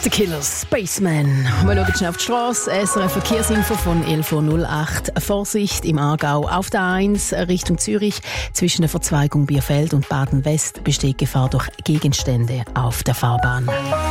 The Killers, Spaceman. Wir schauen schnell auf die Strasse. SRF Verkehrsinfo von 11.08 Uhr. Vorsicht im Aargau. Auf der A1 Richtung Zürich zwischen der Verzweigung Bierfeld und Baden-West besteht Gefahr durch Gegenstände auf der Fahrbahn.